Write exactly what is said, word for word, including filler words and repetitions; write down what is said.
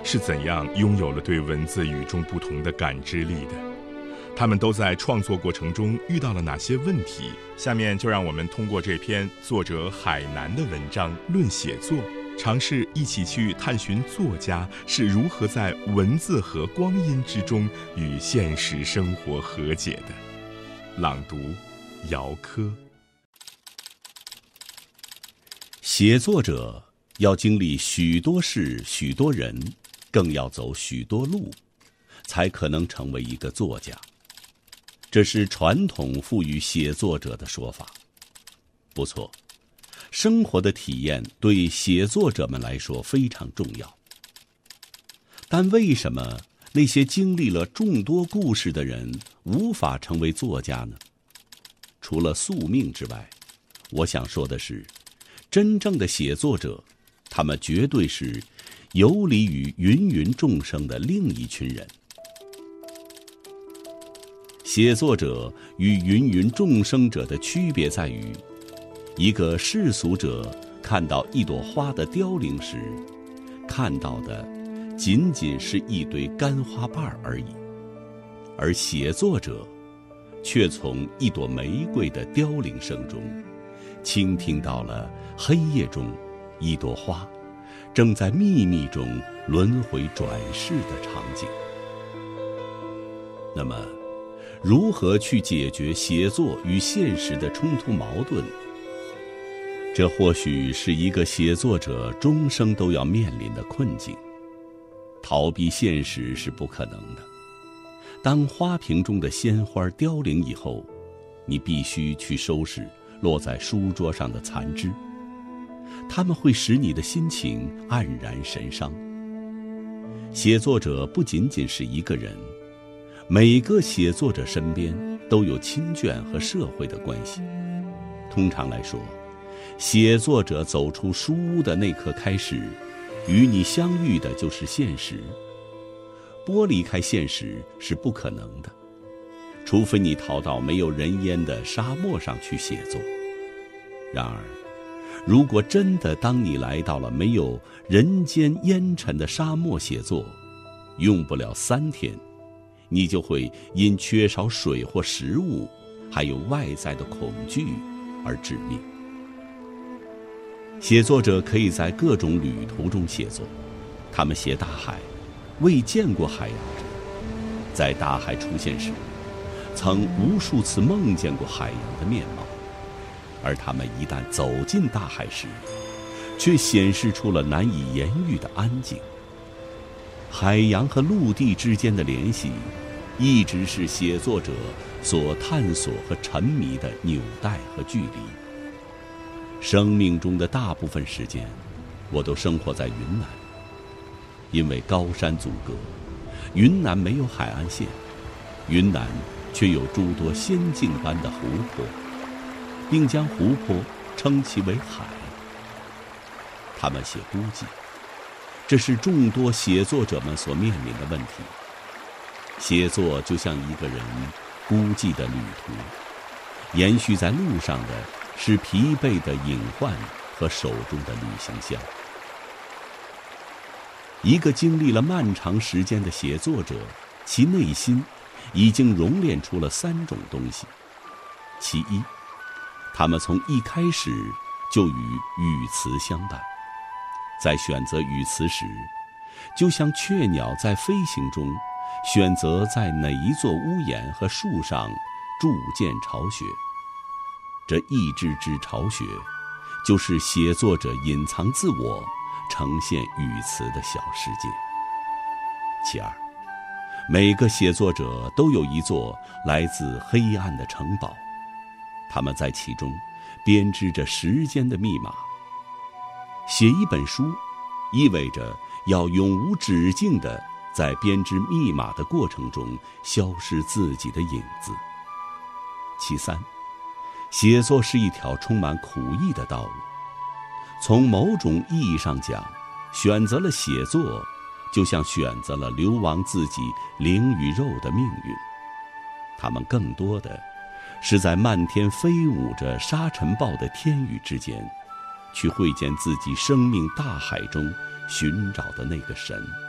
是怎样拥有了对文字与众不同的感知力的？他们都在创作过程中遇到了哪些问题？下面就让我们通过这篇作者海南的文章《论写作》，尝试一起去探寻作家是如何在文字和光阴之中与现实生活和解的。朗读：姚科。 写作者要经历许多事、许多人，更要走许多路，才可能成为一个作家。这是传统赋予写作者的说法。不错，生活的体验对写作者们来说非常重要。但为什么那些经历了众多故事的人无法成为作家呢？除了宿命之外，我想说的是，真正的写作者，他们绝对是游离于芸芸众生的另一群人。写作者与芸芸众生者的区别在于，一个世俗者看到一朵花的凋零时，看到的仅仅是一堆干花瓣而已，而写作者却从一朵玫瑰的凋零声中，倾听到了黑夜中一朵花正在秘密中轮回转世的场景。那么如何去解决写作与现实的冲突矛盾？这或许是一个写作者终生都要面临的困境。逃避现实是不可能的。当花瓶中的鲜花凋零以后，你必须去收拾落在书桌上的残枝，它们会使你的心情黯然神伤。写作者不仅仅是一个人，每个写作者身边都有亲眷和社会的关系。通常来说，写作者走出书屋的那刻开始，与你相遇的就是现实。剥离开现实是不可能的，除非你逃到没有人烟的沙漠上去写作。然而，如果真的当你来到了没有人间烟尘的沙漠写作，用不了三天，你就会因缺少水或食物，还有外在的恐惧而致命。写作者可以在各种旅途中写作，他们写大海，未见过海洋者，在大海出现时，曾无数次梦见过海洋的面貌，而他们一旦走进大海时，却显示出了难以言喻的安静。海洋和陆地之间的联系，一直是写作者所探索和沉迷的纽带和距离。生命中的大部分时间，我都生活在云南。因为高山阻隔，云南没有海岸线，云南却有诸多仙境般的湖泊，并将湖泊称其为海。他们写孤寂，这是众多写作者们所面临的问题。写作就像一个人孤寂的旅途，延续在路上的是疲惫的隐患和手中的旅行箱。一个经历了漫长时间的写作者，其内心已经熔炼出了三种东西。其一，他们从一开始就与语词相伴，在选择语词时，就像雀鸟在飞行中选择在哪一座屋檐和树上筑建巢穴。这一只只巢穴，就是写作者隐藏自我，呈现语词的小世界。其二，每个写作者都有一座来自黑暗的城堡，他们在其中编织着时间的密码。写一本书，意味着要永无止境地在编织密码的过程中消失自己的影子。其三，写作是一条充满苦役的道路。从某种意义上讲，选择了写作，就像选择了流亡自己灵与肉的命运。他们更多的是在漫天飞舞着沙尘暴的天宇之间，去会见自己生命大海中寻找的那个神。